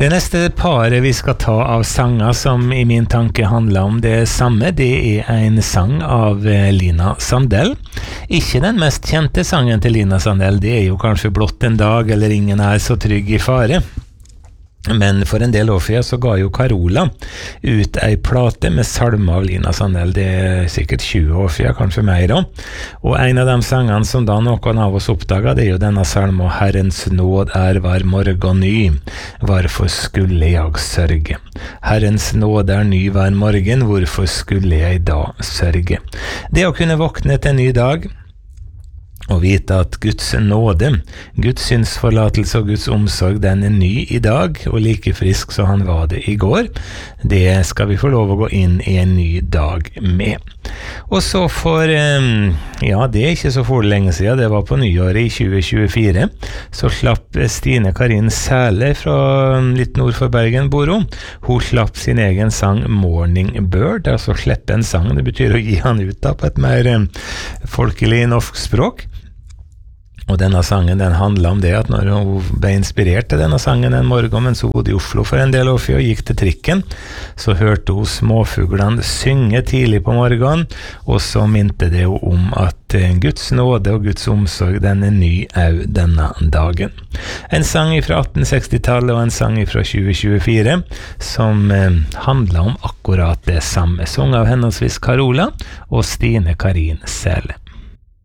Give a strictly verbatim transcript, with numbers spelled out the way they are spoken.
Det neste paret vi skal ta av sanger som i min tanke handler om det samme, det er en sang av Lina Sandell. Ikke den mest kjente sangen til Lina Sandell, det er jo kanskje Blått en dag eller Ingen er så trygg i fare. Men for en del år siden så ga jo Carola ut ei plate med salmer av Lina Sandell. Det er sikkert tjue år siden, kanskje mer også. Og en av de sangene som da noen av oss oppdaget, det er jo denne salmen Herrens nåd er hver morgen ny. Hvorfor skulle jeg sørge? Herrens nåd er ny hver morgen, hvorfor skulle jeg da sørge? Det å kunne våkne til en ny dag, og vite at Guds nåde, Guds synsforlatelse og Guds omsorg, den er ny i dag, og like frisk så han var det i går. Det skal vi få lov å gå inn i en ny dag med. Og så for, ja, det er ikke så for lenge siden, det var på nyåret i tjue tjuefire, så slapp Stine Karin Sæle fra litt nord for Bergen, bor hun. Hun slapp sin egen sang Morning Bird, altså slippe en sang, det betyr å gi han ut da, på et mer folkelig norsk språk. Og denne sangen, den handler om det at når hun ble inspirert til denne sangen en morgen mens hun bodde i Oslo for en del år siden og gikk til trikken, så hørte hun småfuglene synge tidlig på morgenen, og så minte det jo om at Guds nåde og Guds omsorg, den er ny au denne dagen. En sang fra atten seksti-tallet og en sang fra tjue tjuefire som eh, handler om akkurat det samme. Sang av henholdsvis Carola og Stine Karin Sæle.